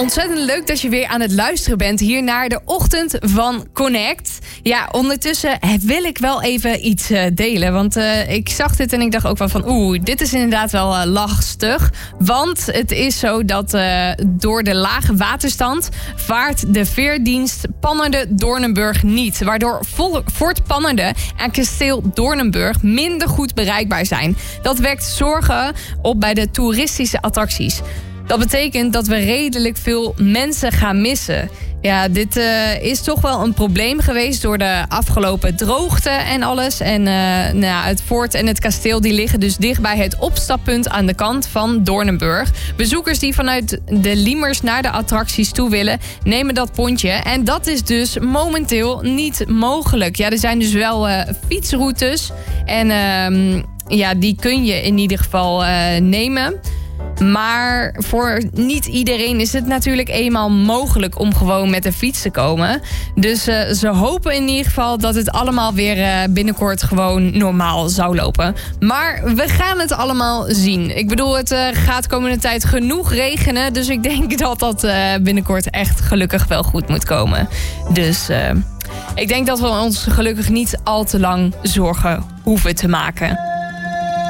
Ontzettend leuk dat je weer aan het luisteren bent hier naar de ochtend van Connect. Ja, ondertussen wil ik wel even iets delen. Want ik zag dit en ik dacht ook wel van dit is inderdaad wel lastig. Want het is zo dat door de lage waterstand vaart de veerdienst Pannerden-Doornenburg niet. Waardoor Fort Pannerden en kasteel Doornenburg minder goed bereikbaar zijn. Dat wekt zorgen op bij de toeristische attracties. Dat betekent dat we redelijk veel mensen gaan missen. Ja, dit is toch wel een probleem geweest door de afgelopen droogte en alles. En het fort en het kasteel die liggen dus dicht bij het opstappunt aan de kant van Doornenburg. Bezoekers die vanuit de Liemers naar de attracties toe willen, nemen dat pontje. En dat is dus momenteel niet mogelijk. Ja, er zijn dus wel fietsroutes. En die kun je in ieder geval nemen. Maar voor niet iedereen is het natuurlijk eenmaal mogelijk om gewoon met de fiets te komen. Dus ze hopen in ieder geval dat het allemaal weer binnenkort gewoon normaal zou lopen. Maar we gaan het allemaal zien. Ik bedoel, het gaat komende tijd genoeg regenen. Dus ik denk dat dat binnenkort echt gelukkig wel goed moet komen. Dus ik denk dat we ons gelukkig niet al te lang zorgen hoeven te maken.